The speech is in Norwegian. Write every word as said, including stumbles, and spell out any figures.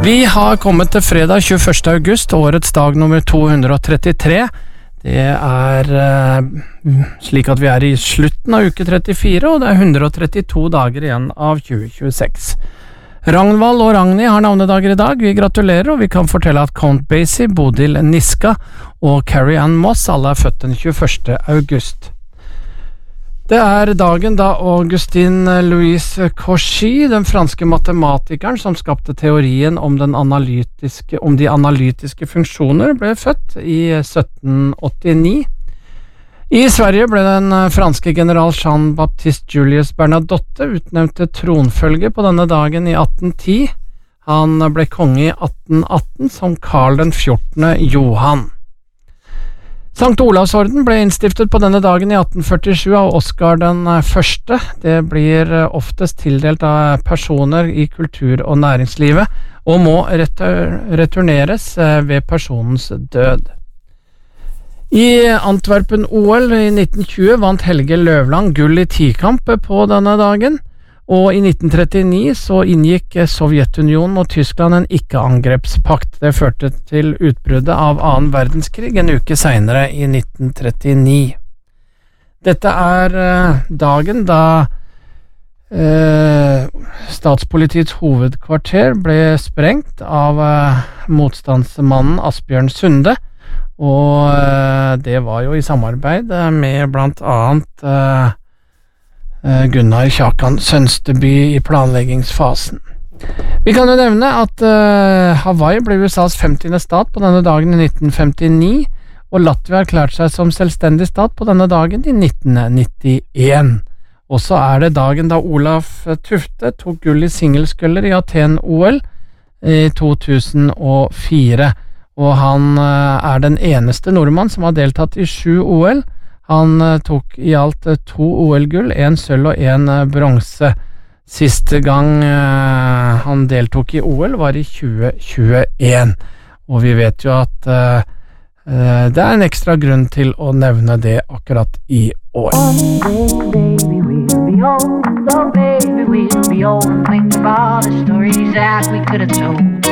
Vi har kommet til fredag tjueførste august, årets dag nummer to hundre trettitre. Det er eh, slik at vi er i slutten av uke trettifire, og det er hundre trettito dager igjen av tjue tjueseks. Ragnvald og Ragnhild har navnedager i dag. Vi gratulerer, og vi kan fortelle at Count Basie, Bodil Niska og Carrie Ann Moss alle er født den tjueførste august. Det er dagen da Augustin Louis Cauchy, den franske matematikeren som skapte teorien om, den analytiske, om de analytiske funksjoner, ble født i sytten åttini. I Sverige ble den franske general Jean-Baptiste Julius Bernadotte utnevnt til tronfølge på denne dagen i atten ti. Han ble konge i atten atten som Karl den fjortende Johan. Sankt Olavsorden ble innstiftet på denne dagen i atten førtisju av Oskar den første. Det blir oftest tildelt av personer i kultur- og næringslivet, og må retur- returneres ved personens død. I Antwerpen-O L i nitten tjue vant Helge Løvland gull i tikamp på denne dagen, og i nitten trettini så inngikk Sovjetunionen og Tyskland en ikke-angrepspakt. Det førte til utbruddet av annen verdenskrig en uke senere i nitten trettini. Dette er eh, dagen da eh, statspolitiets hovedkvarter ble sprengt av eh, motstandsmannen Asbjørn Sunde, og eh, det var jo i samarbeid med blant annet eh, Gunnar Kjakan Sønsteby i planleggingsfasen. Vi kan jo nevne at uh, Hawaii ble U S A's femtiende stat på denne dagen i nitten femtini, og Latvia erklærte seg som selvstendig stat på denne dagen i nitten nittien. Og så er det dagen da Olaf Tufte tok gull i singelskøller i Aten-O L i to tusen og fire, og han uh, er den eneste nordmann som har deltatt i sju O L. Han uh, tok i alt uh, to O L-gull, en sølv og en uh, bronse. Siste gang uh, han deltok i O L var i tjue tjueen, og vi vet jo at uh, uh, det er en ekstra grunn til å nevne det akkurat i år. One day, baby, we'll be old. Oh, baby, we'll be old and think about the stories that we could have told.